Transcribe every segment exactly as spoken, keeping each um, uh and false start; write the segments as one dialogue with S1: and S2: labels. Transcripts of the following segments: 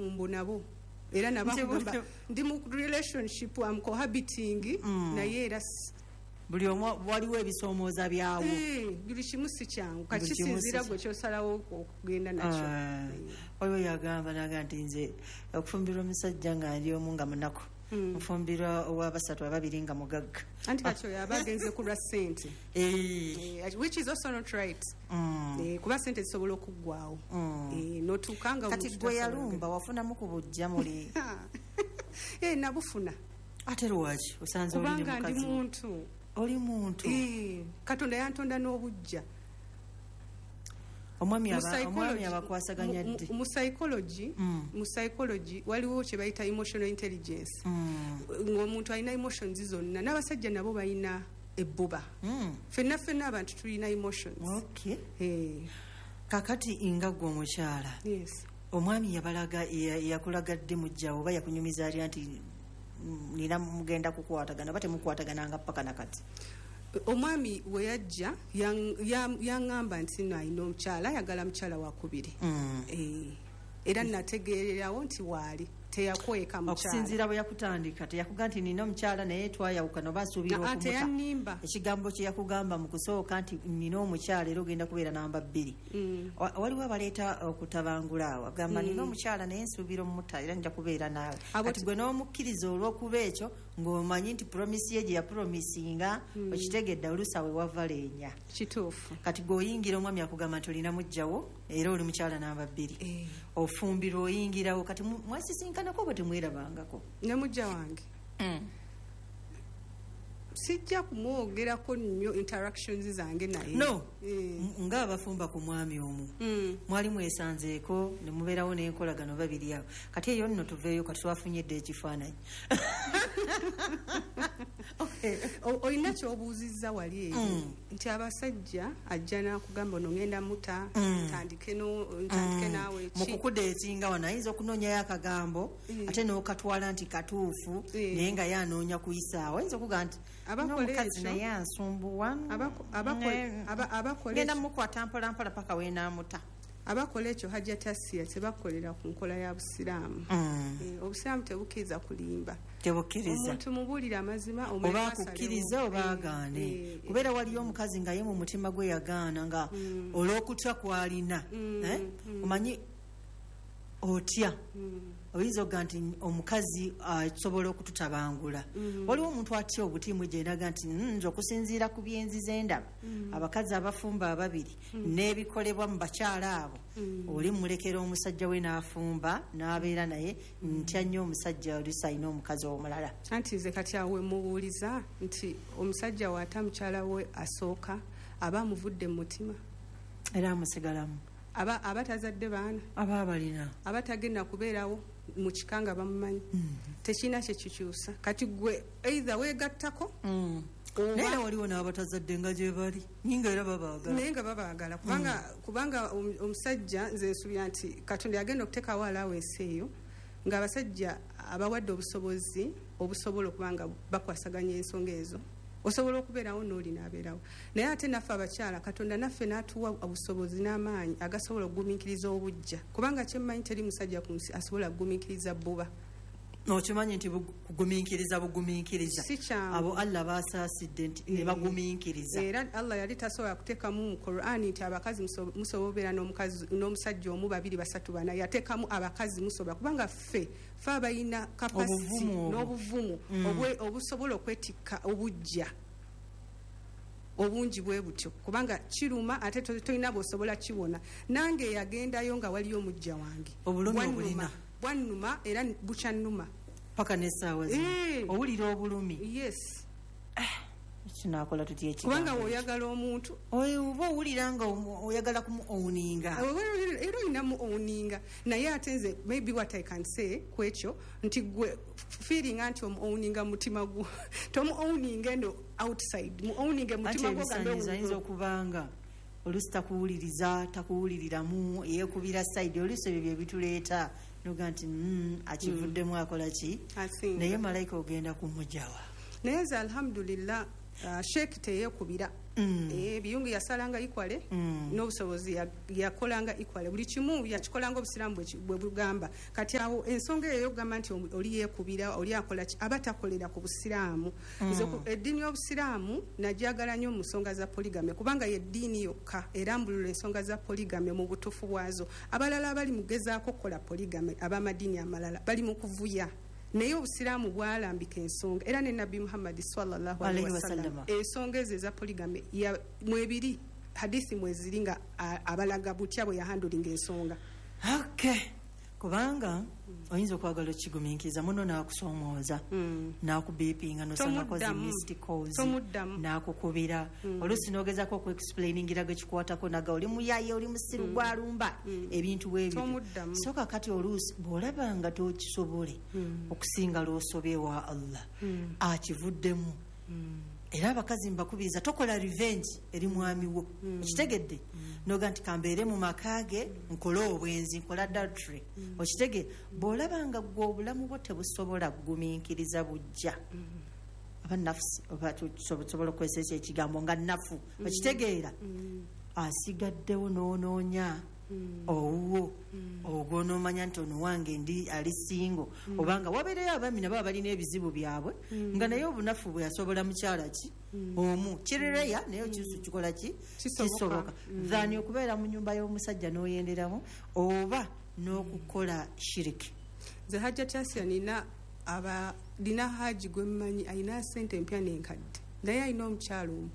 S1: abafumbo nabo era nabakugamba ndi mu relationship am cohabiting mm. naye era
S2: buli omu waliwo ebisomooza byawo
S1: eh buli kimu si kyangu kakisinzira gwe kyosalawo okugenda nakyo
S2: oyo yagamba naga nti nze okufumbirwa omusajja nga ali omu nga munako mufumbirwa ow'abasatu ababiri nga mugagga
S1: anti kakyo yabagenze kulwa ssente eh which is also not right eh kuba ssente zisobola okuggwawo eh notukanga
S2: kati gwe yalumba wafunamu ku bujja muli
S1: eh nabufuna
S2: ate lwaki osanze oli ndi mukazi
S1: kubanga ndi muntu
S2: oli muntu
S1: eh katonda yantonda n'obujja
S2: omwami aba omwami abakwasaganya ddi
S1: mu psychology mu psychology waliwo kye bayita emotional intelligence ng'omuntu alina emotions zonna n'abasajja nabo balina ebbuba fenna fenna abantu tulina emotions
S2: okay
S1: eh
S2: kakati ingagwa omukyala
S1: yes
S2: omwami yabalaga yakulagadde mujjawo oba yakunyumiza ali nti nina mugenda kukwatagana bate mukwatagana nga paka nakati
S1: omwami we yajja yangamba nti no ayina omukyala ayagala mukyala wakubiri eh era nategeererawo nti waali teyakweka mukyala
S2: okusinziira bwe yakutandika teyakuga nti nina omukyala naye twayawuka noba asuubira okumuta ekigambo kye yakugamba mu kusooka nti nina omukyala era ogenda kubeera namba bbiri waliwo abaleeta okutabangula awo agamba nina omukyala naye nsuubira omuta era nja kubeera naawe kati gwe n'omukkiriza olw'okuba ekyo ng'omanyi nti promisi ye gye yapromisinga okitegedde olusa we wava leenya
S1: kituufu
S2: kati gweoyingira omwami akugamba nti olina mujjawo era oli mukyala namba bbiri ofumbira oyingirawo kati mwesisinkanako bwe temwerabangako
S1: ne mujja wange sijja kumwogerako nnyo interactions zange naye
S2: no nga abafumba ku mwami omu mwali mwesanzeeko ne mubeerawo n'enkolagano babiri awo kati eyo nno tuveeyo kati twafunyedde ekifaananyi
S1: olina kyobuuzizza wali eyo nti abasajja ajja n'akugamba ono ngenda muta ntandike naawe
S2: mu kukudeetinga wano ayinza okunoonyayo akagambo ate n'okatwala nti katuufu naye nga yanoonya kuyisaawo ayinza okuga nti omukazi naye ansumbuwa genda mukwata mpola mpola paka weenaamuta
S1: abakola ekyo hajja tasiya tebakolera ku nkola ya busiraamu obusiraamu tebukkiriza kulimba
S2: tebukkiriza
S1: omuntu mubuulira amazima
S2: oba akukkiriza oba agaane kubeera waliyo omukazi nga ye mu mutima gwe yagaana nga olw'okutya kwalina omanyi otya oyinza oga nti omukazi asobola okututabangula waliwo omuntu atya obutiimu gye ndaga nti nze okusinziira ku byenzize endaba abakazi abafumba ababiri n'ebikolebwa mu bakyala abo oli mulekera omusajja we n'afumba n'abeera naye ntya nnyo omusajja oluusi alina omukazi omulala
S1: anti nze kati awe mubuuliza nti omusajja waata mukyala we asooka aba amuvudde mu mutima
S2: era amusigalamu
S1: aba abatazadde baana
S2: aba balina
S1: abatagenda kubeerawo mu kika nga bamumanyi tekina kye kikyusa kati gwe either weegattako
S2: naye waliwo n'abatazadde nga gye bali nyinga era babaagala
S1: naye nga babaagala kubanga kubanga omusajja nze nsuubira nti katonda yagenda okuteekawo alaawensi eyo ng'abasajja abawadde obusobozi obusobola okubanga bakwasaganya ensonga ezo osobola okubeerawo n'oli n'abeerawo naye ate naffe abakyala katonda naffe n'atuwa obusobozi n'amaanyi agasobola okugumiikiriza obujja kubanga kyemmanyi teri musajja ku nsi asobola kugumiikiriza bbuba
S2: okimanyi nti kugumiikiriza bugumiikiriza abo Allah baasaasidde nti ne bagumiikiriza
S1: era Allah yali tasobola kuteekamu mu Qur'ani nti abakazi musobola n'omusajja omu babiri basatu bana yateekamu abakazi musobola kubanga ffe fe abalina kapasiti n'obuvumu obusobola okwetikka obujja obungi bwe butyo kubanga kiruma ate tolina bw'osobola kiwona nange yagendayo nga waliyo omujja wange
S2: obulumi obulina
S1: bwannuma era bukyannuma
S2: paka n'essaawa zino owulira obulumi
S1: yes
S2: kinakola tutya ekigambo
S1: kubanga oyagala omuntu
S2: oba owulira nga oyagala kumu owuninga
S1: era olina mu owuninga naye ate nze maybe what I can say ku ekyo nti gwe feeling nti omu owuninga mutima gwo tomu owuninga eno outside mu owuninga mutima gwo
S2: gambe ayinza okubanga olusi takuwuliriza takuwuliriramu yeekubira side olusi ebyo bye bituleeta noga nti akivuddemu akola ki naye malayika ogenda kumugjawa
S1: naye nze alhamdulillah sheekh teyeekubira ebiyungu yasalanga ikwale n'obusobozi yakolanga ikwale buli kimu yakikolanga obusiraamu bwe bugamba kati awo ensonga eyo yogamba nti oli yeekubira oli akola aba takolera ku busiraamu nze eddiini y'obusiraamu najagala nnyo mu nsonga za poligame kubanga yeddiini yokka erambulula ensonga za poligame mu butuufu bwazo abalala abali mugezaako kukola poligame ab'amadiini amalala bali mu kuvuya naye obusiraamu bwalambika ensonga era ne nabbi muhammadi sallallahu alaihi wasallam ensonga ezo eza poligame mwebiri hadisi mweziri nga abalaga butya bwe yahandulinga ensonga
S2: okay kubanga oyinza okwagala okigumiikiriza muno n'akusoomooza n'akubipinga nosanga missed calls n'akukubira oluusi n'ogezako okuexplainingira gekikwatako naga oli muyaye oli musiru gwalumba ebintu bwebyo so kakati oluusi bw'olabanga tokisobole okusinga lw'osobye wa Allah akivuddemu era abakazi mbakubiriza tokola revenge eri mwami wo okitegedde noga nti kambeere mu makage nkole obwenzi nkola adultery okitegedde bw'olabanga gwe obulamu bwo tebusobola kugumiikiriza bujja aba nafsi oba tusobola okukozesa ekigambo nga nafu okitegeera asigaddewo n'onoonya owuwo ogwo n'omanya nti ono wange ndi ali singo obanga wabeereyo abaami nabo balina ebizibu byabwe nga naye obunafu bwe yasobola mukyala ki omu kirireya naye kisu kikola ki kisoboka thani okubeera mu nyumba y'omusajja n'oyenderamu oba n'okukola shiriki
S1: nze hajja tyasya nina aba dina haji gwe mmanyi alina sente empya n'enkadde naye alina omukyalo omu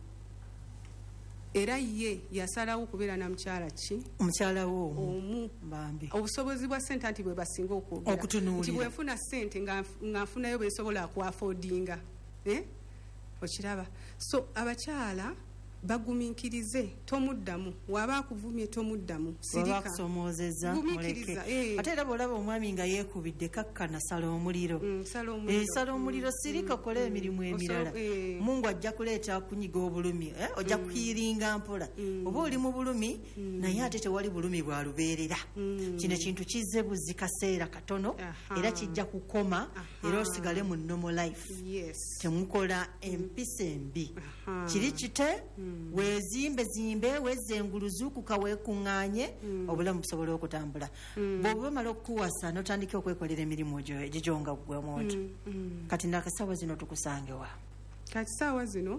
S1: era ye yasalawo okubeera na mukyala ki
S2: omukyala wo
S1: omu
S2: bambi
S1: obusobozi bwa sente anti bwe basinga okwogera nti bwenfuna sente nga nfunayo bwensobola kuafodinga eh? okiraba so abakyala bagumiikirize tomuddamu waba akuvumye tomuddamu
S2: sirikasomoozeza muleke ate era bw'olaba omwami nga yeekubidde kakkana sala omuliro sala omuliro sirika kola emirimu emirala mungu ajja kuleeta kunyiga obulumi ojja kuyiringa mpola oba oli mu bulumi naye ate tewali bulumi bwalubeerera kino ekintu kizze buzzi kaseera katono era kijja kukoma era osigale mu nomo life temukola empisa embi kiri kite wezimbe zimbe wezenguluzukuka wekuŋŋaanye obulamu busobola okutambula bw'oba omala okukuwasa n'otandika okwekolera emirimu egyo nga ggwe omuntu kati nakasaawa zino tukusangewa
S1: kati saawa zino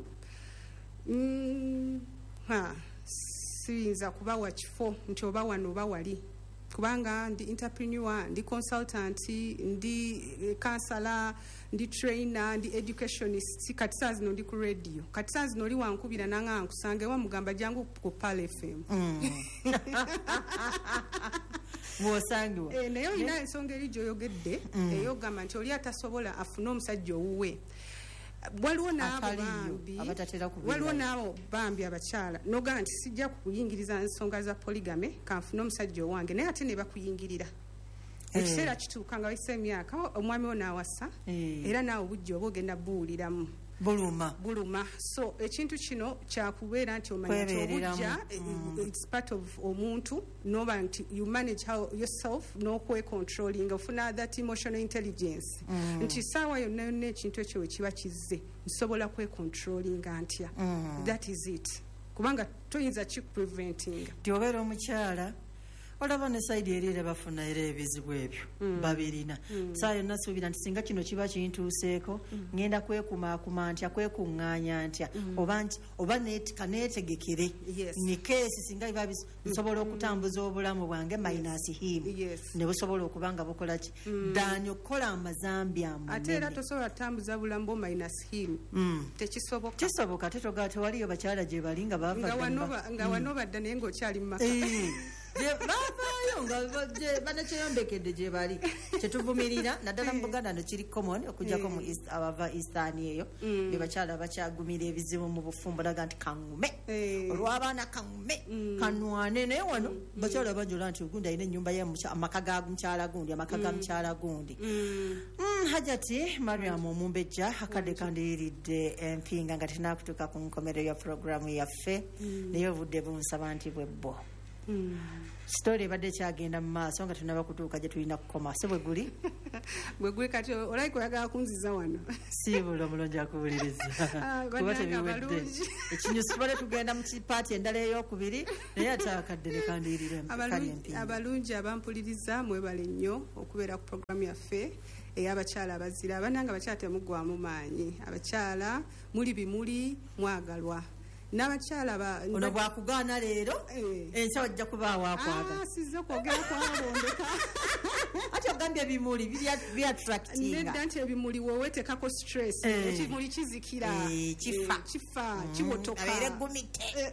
S1: siyinza kubawa kifo nti oba wano oba wali kubanga ndi entrepreneur ndi consultant ndi counselor ndi trainer ndi educationist kati saa zino ndi ku radio kati saa zino oli wankubira nanga nkusange wa mugamba jangu ku Pal F M
S2: mwosangiwa
S1: eh nayo ina ensonga eri gyoyogedde eyogamba nti oli atasobola afune omusajja owuwe waliwo n'abo bambi waliwo n'abo bambi abakyala noga nti sijja kukuyingiriza ensonga za poligame kanfuna omusajja owange naye ate ne bakuyingirira ekiseera kituuka nga wayise emyaka omwami wo n'awasa era naawe obujja oba ogenda buwuliramu
S2: buluma
S1: buluma so ekintu kino kyakubeera nti omanya nti obujja it's part of omuntu noba nti you manage how yourself n'okwecontrolling ofuna that emotional intelligence nti saawa yonna yonna ekintu ekyo we kiba kizze nsobola kwecontrollinga ntya that is it kubanga toyinza kikupreventinga
S2: ti obeera omukyala olaba ne saidi eri era bafuna era ebizibu ebyo babirina saa yonna suubira nti singa kino kiba kintuuseeko ngenda kwekumaakuma ntya kwekuŋŋaanya ntya oba kaneetegekere nikeesi singa biba nsobola okutambuza obulamu bwange minus him ne busobola okuba nga bukola ki daani okukola amazambi amunene
S1: ate era tosobola kutambuza bulamu bwo minus him tekisoboka
S2: kisoboka ate togaa tewaliyo bakyala gye bali nga
S1: nga wanobadda naye ng'okyali mu maka
S2: bavaayo nga banakyeyombekedde gye bali kyetuvumirira naddala mu Buganda no kiri common okujjako mu abava eastern eyo be bakyala bakyagumira ebizibu mu bufumbo laga nti kaŋume olw'abaana kaŋume kanwane naye wano bakyala banjola nti ogundi alina ennyumba ye amaka ga mukyala gundi amaka ga mukyala gundi hajati Mariam Omumbejja akadde kandiyiridde empinga nga tenakutuuka ku nkomerero ya programu yaffe naye obudde bunsaba nti bwebbo story ebadde kyagenda mu maaso nga tunaba kutuuka gye tulina kukoma se bwe guli
S1: Bwe gwe kati olai kuyagala kunziza wano.
S2: Si bulo mulonja kubuliriza. Kuba tebiwedde. Ekinyusi tubale tugenda mu kipaati endala ey'okubiri naye atakadde ne kandiirira kali empindi.
S1: Abalungi abampuliriza mwebale nnyo okubeera ku programu yaffe ey'abakyala abazira. Abananga abakyala temuggwamu maanyi. Abakyala muli bimuli mwagalwa. N'abakyala ba
S2: ono bwakugaana leero ensa wajja kuba waakwagala.
S1: Ah, sizze kwogera kwabondeka.
S2: Ati ogambye ebimuli bi attractinga.
S1: Nedda nti ebimuli wowe tekako stress. Ekimuli kizikira.
S2: Kifa.
S1: Kifa. Kiwotoka.
S2: Abeere gumite.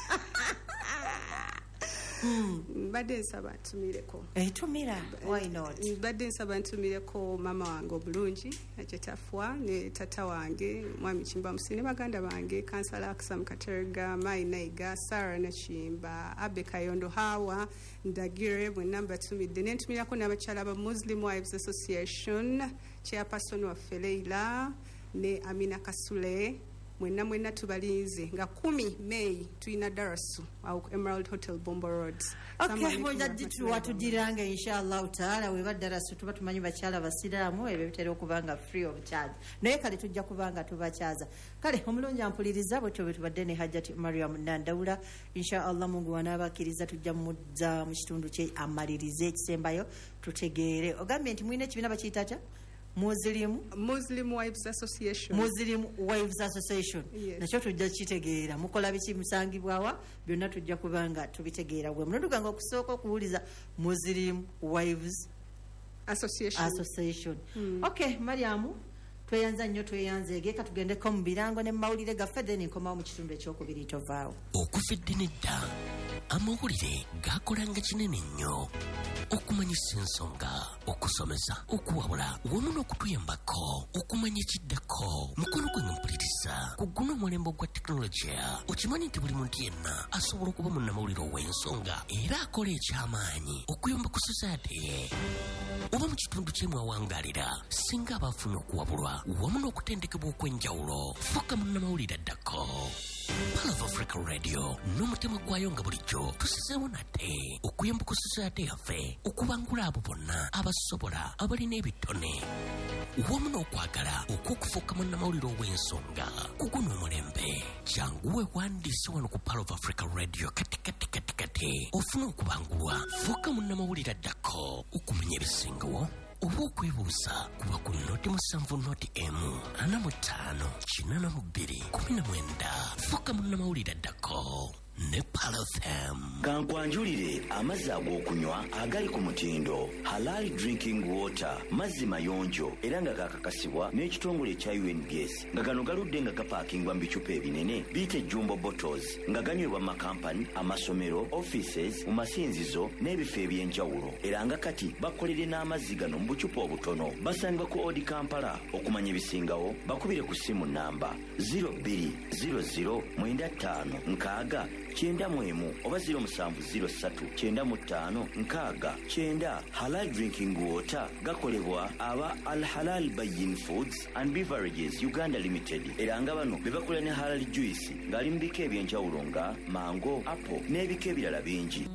S1: Mbadde nsaba ntumireko.
S2: Etumira. Why not?
S1: Mbadde nsaba ntumireko mama wange obulungi Ajetafwa ne tata wange mwami Kimba Musini baganda bange Kansala Akisam Katerega Mai Naiga Sara Nachimba Abe Kayondo Hawa Ndagire bwe namba tumidde ne ntumirako n'abakyala ba Muslim Wives Association chairperson wa Feleila ne Amina Kasule mwenna mwenna tubalinze nga kumi May tuina darasu au Emerald Hotel Bombo Road.
S2: Okay, moja jitu watudiranga inshallah taala weba darasu tuba tumanyi bakyala basiraamu ebyo bitera okubanga free of charge. Naye kale tujja kubanga tubakyaza. Kale omulungi ampuliriza bwe tuba tubadde ne Hajjati Mariam Nandawula inshallah Mungu wanaabakiriza tujja mudza mu kitundu kye amalirize ekisembayo tutegeere. Ogambye nti mwine kibina bakiyita Muslim
S1: Muslim Wives Association.
S2: Muslim Wives Association.
S1: Yes.
S2: Nakyo tujja kitegeera mukola biki musangibwawa byonna tujja kubanga tubitegeera bwe munoduganga okusooka okuwuliza Muslim Wives
S1: Association.
S2: Association.
S1: Hmm.
S2: Okay, Mariamu tweyanza nnyo tweyanzeege ka tugendeko mu birango ne mawulire gaffe then nkomawo mu kitundu ekyokubiri tovaawo.
S3: Okufedde nedda amawulire gakolanga kinene nnyo okumanyisa ensonga okusomesa okuwabula wamu n'okutuyambako okumanya ekiddako mukono gwe mpuliriza ku guno omulembe gwa tekinologiya okimanyi nti buli muntu yenna asobola okuba munnamawulire ow'ensonga era akola ekyamaanyi okuyamba ku society ye oba mu kitundu kyemu awangalira singa abaafuna okuwabulwa wamu n'okutendekebwa okw'enjawulo fuka munnamawulire addako Pearl of Africa Radio n'omutima gwayo nga bulijjo tusizeewo nate okuyamba ku society yaffe okubangula abo bonna abasobola abalina ebitone wamu n'okwagala okw'okufuuka munnamawulire ow'ensonga ku guno omulembe janguwe wandiise wano ku Pearl of Africa Radio kati kati kati kati ofuna okubangulwa fuuka munnamawulire addako okumanya ebisingawo oba okwebuuza kuba ku noti musanvu noti emu ana mu ttaano kinana mu bbiri kumi na mwenda fuuka munnamawulire addako ne Pearl F M.
S4: Kankwanjulire amazzi ag'okunywa agali ku mutindo Halal Drinking Water mazzi mayonjo era nga kakakasibwa n'ekitongole ekya U N G S nga gano galudde nga gapaakingwa mu bicupa ebinene biyite jumbo bottles nga ganywebwa mu makampani amasomero offices mu masinzizo n'ebifo eby'enjawulo era nga kati bakolere n'amazzi gano mu bucupa obutono basangibwa ku Odi Kampala. Okumanya ebisingawo bakubire ku simu namba zero two zero zero nine five nkaaga kyenda mwemu oba zero musanvu zero ssatu kyenda mu ttaano nkaaga kyenda. Halal Drinking Water gakolebwa aba Al Halal Bayin Foods and Beverages Uganda Limited era nga bano be bakola ne Halal Juice ng'ali mu bika eby'enjawulo nga mango, apple n'ebika ebirala bingi.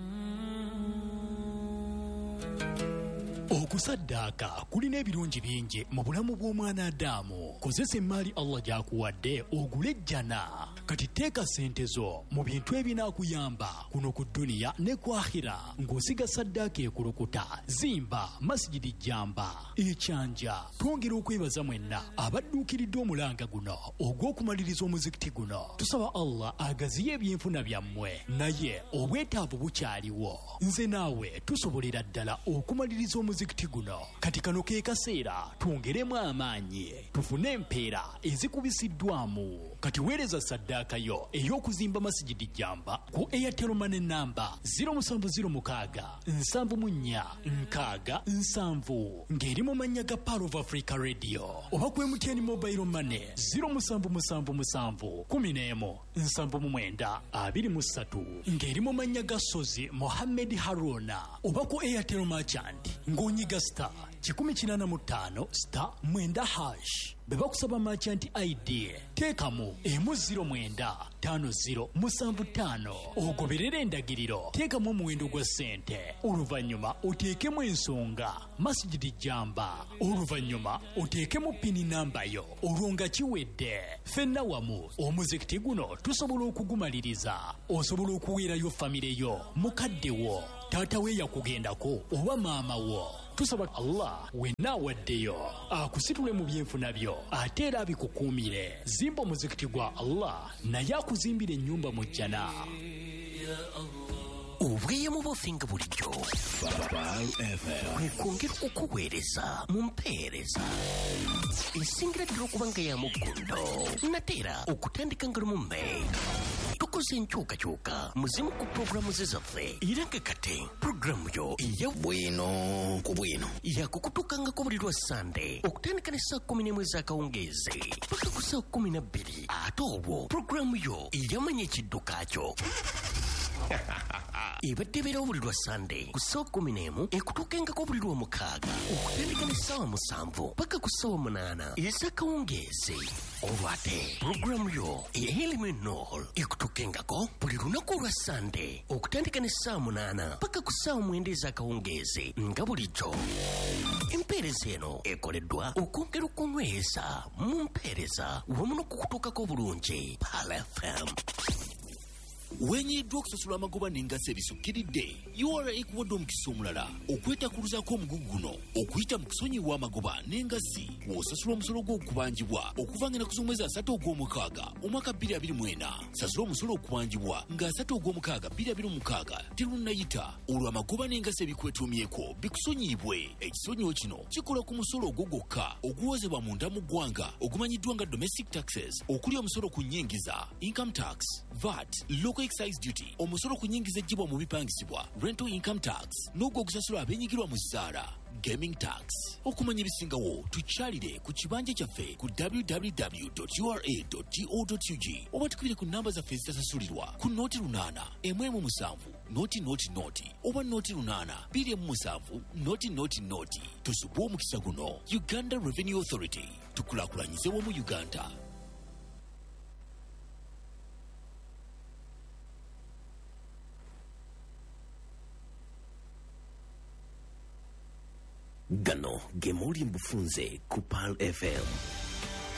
S5: Okusaddaaka kulina ebirungi bingi mu bulamu bw'omwana Adamu. Kozesa emmaali Allah gy'akuwadde ogule ejjana. Kati teeka ssente zo mu bintu ebinaakuyamba kuno ku dduniya ne ku akhira ng'osiga saddaaka ekulukuta. Zimba masjidi Jamba ekyanja. Twongera okwebaza mwenna abadduukiridde omulanga guno ogw'okumaliriza omuzikiti guno. Tusaba Allah agaziye ebyenfuna byammwe naye obwetaavu bukyaliwo. Nze naawe tusobolera ddala okumaliriza omuzikiti guno. Kati kano ke kaseera twongeremu amaanyi tufune empeera ezikubisiddwamu. Kati weereza saddaaka yo ey'okuzimba masjidi Jamba ku Airtel Money namba zero seven zero six seven mu nnya nkaaga nsanvu ng'eri mu mannya ga Pearl of Africa Radio oba ku M T N Mobile Money zero seven seven seven one zero one nsanvu mu mwenda abiri mu ssatu ng'eri mu mannya ga Sozi Mohammed Haruna oba ku Airtel Merchant ng'onyiga star kikumi kinaana mu ttaano star mwenda hash be bakusaba merchant I D teekamu emu ziro mwenda ttaano ziro musanvu ttaano ogoberera endagiriro teekamu omuwendo gwa ssente oluvannyuma oteekemu ensonga masjidi jamba oluvannyuma oteekemu pini nambayo olwo nga kiwedde ffenna wamu omuzikiti guno tusobola okugumaliriza osobola okuweerayo famire yo mukadde wo taata we yakugendako oba maama wo tusaba Allah wenna awaddeyo akusitule mu byenfuna byo ate era abikukuumire zimba omuzikiti gwa Allah naye akuzimbira ennyumba mu jjana
S3: obweyamo bwofinga bulijjo wekwongera okukuweereza mu mpeereza esingira ddala okuba nga ya muggundo nate era okutandika nga lumu May tukoze enkyukakyuka muzimu ku pulogulaamu ze zaffe era nga kate pulogulaamu yo eya bwino ku bwino yakukutukangako buli lwa sande okutandika ne saa kumi n'emu ez'akawungeezi paka ku saa kumi na bbiri ate obwo pulogulaamu yo eyamanya ekidduka kyo ebadde beerawo buli lwa sande ku ssaawa kumi n'emu ekutuukengako buli lwa mukaaga okutandika ne ssaawa musanvu paka ku ssaawa munaana ez'akawungeezi olwate pulogulaamu yo eya Elimi Noor ekutuukengako buli lunaku olwa sande okutandika ne ssaawa munaana paka ku ssaawa mwenda ez'akawungeezi nga bulijjo empeereza eno ekoleddwa okwongera okunyweza mu mpeereza wamu n'okukutuukako bulungi Pal F M.
S6: wenyiddwa okusasula amagoba n'engassi ebisukkiridde U R A ekuwadde omukisa omulala okwetakuluzaako omugugu guno okuyita mu kusonyiwa amagoba n'engassi w'osasula omusolo gw'okubanjibwa okuva nga ku mwezi asatu ogw'omukaaga omwaka bbiri abiri mu ena sasula omusolo okubanjibwa nga asatu ogw'omukaaga bbiri abiri mu mukaaga terunnayita olwo amagoba n'engassi ebikwetuumyeko bikusonyiibwe ekisonyiwo kino kikola ku musolo ogwo gwokka oguwozebwa munda mu ggwanga ogumanyiddwa nga domestic taxes okuli omusolo ku nnyingiza income tax V A T local excise duty omusolo ku nnyingiza ejjibwa mu bipangisibwa rental income tax n'ogwo ogusasula abeenyigirwa mu zzaala gaming tax okumanya ebisingawo tukyalire ku kibanja kyaffe ku w w w dot u r a dot go dot u g oba tukubire ku namba zaffe ezitasasulirwa ku nooti lunaana emu emu musanvu nooti nooti nooti oba nooti lunaana bbiri emu musanvu nooti nooti nooti tusubwe omukisa guno Uganda Revenue Authority tukulaakulanyize wamu Uganda.
S3: Gano ge muli mbufunze ku Pal F M.